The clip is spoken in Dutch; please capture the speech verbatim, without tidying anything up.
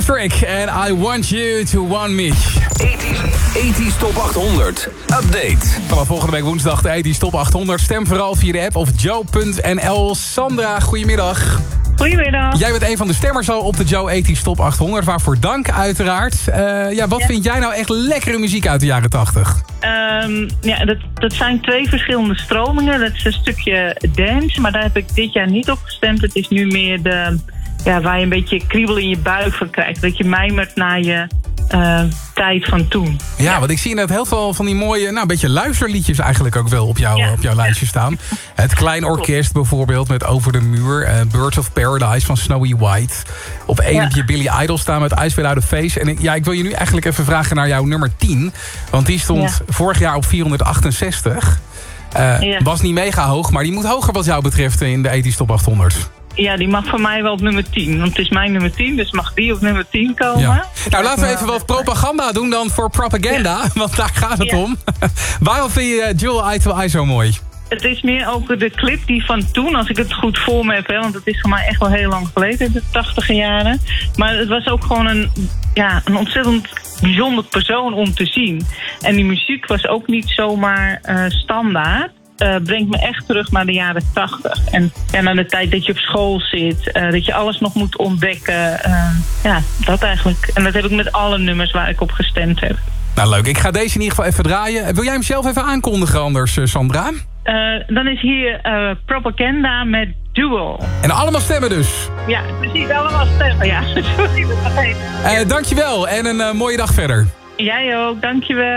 Cliff Trick en I Want You to Want Me. tachtig Top achthonderd. Update. Vanaf volgende week woensdag de tachtig Top achthonderd. Stem vooral via de app of joe punt n l. Sandra, goedemiddag. Goedemiddag. Jij bent een van de stemmers al op de Joe tachtig Top achthonderd. Waarvoor dank uiteraard. Uh, ja, wat ja. vind jij nou echt lekkere muziek uit de jaren tachtig? Um, ja, dat, dat zijn twee verschillende stromingen. Dat is een stukje dance, maar daar heb ik dit jaar niet op gestemd. Het is nu meer de, ja, waar je een beetje kriebel in je buik van krijgt. Dat je mijmert naar je uh, tijd van toen. Ja, ja, want ik zie inderdaad heel veel van die mooie, nou, een beetje luisterliedjes eigenlijk ook wel op, jou, ja. op jouw lijstje staan. Het Klein Orkest bijvoorbeeld met Over de Muur. Uh, Birds of Paradise van Snowy White. Op één ja. heb je Billy Idol staan met Ice Without a Face. En ik, ja, ik wil je nu eigenlijk even vragen naar jouw nummer tien. Want die stond ja. vorig jaar op vierhonderdachtenzestig. Uh, ja. Was niet mega hoog, maar die moet hoger wat jou betreft in de tachtig Top achthonderd. Ja, die mag voor mij wel op nummer tien. Want het is mijn nummer tien, dus mag die op nummer tien komen. Ja. Nou, laten we even wat propaganda doen dan voor Propaganda. Ja. Want daar gaat het ja. om. Waarom vind je Jewel Eye to Eye zo mooi? Het is meer ook de clip die van toen, als ik het goed voor me heb. Hè, want het is voor mij echt wel heel lang geleden, de tachtiger jaren. Maar het was ook gewoon een, ja, een ontzettend bijzonder persoon om te zien. En die muziek was ook niet zomaar uh, standaard. Uh, brengt me echt terug naar de jaren tachtig. En ja, naar de tijd dat je op school zit. Uh, dat je alles nog moet ontdekken. Uh, ja, dat eigenlijk. En dat heb ik met alle nummers waar ik op gestemd heb. Nou, leuk. Ik ga deze in ieder geval even draaien. Wil jij hem zelf even aankondigen anders, Sandra? Uh, dan is hier uh, Propaganda met Duel. En allemaal stemmen dus? Ja, precies. Allemaal stemmen. Ja, sorry, dat vergeten. Uh, dankjewel en een uh, mooie dag verder. Jij ook, dankjewel.